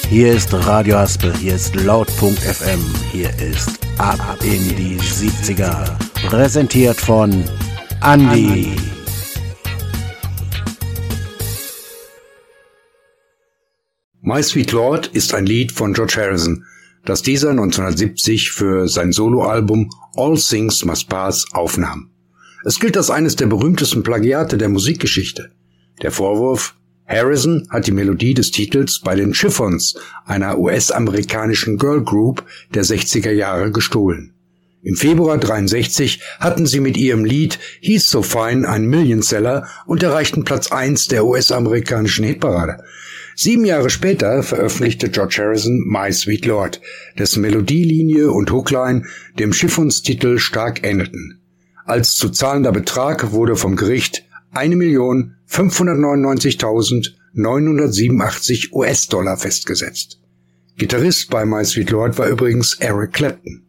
Hier ist Radio Haspel, hier ist Laut.fm, hier ist Ab in die 70er. Präsentiert von Andi. My Sweet Lord ist ein Lied von George Harrison, das dieser 1970 für sein Soloalbum All Things Must Pass aufnahm. Es gilt als eines der berühmtesten Plagiate der Musikgeschichte. Der Vorwurf: Harrison hat die Melodie des Titels bei den Chiffons, einer US-amerikanischen Girl Group der 60er Jahre, gestohlen. Im Februar 1963 hatten sie mit ihrem Lied He's So Fine einen Millionseller und erreichten Platz 1 der US-amerikanischen Hitparade. 7 Jahre später veröffentlichte George Harrison My Sweet Lord, dessen Melodielinie und Hookline dem Chiffons-Titel stark ähnelten. Als zu zahlender Betrag wurde vom Gericht 1.599.987 US-Dollar festgesetzt. Gitarrist bei My Sweet Lord war übrigens Eric Clapton.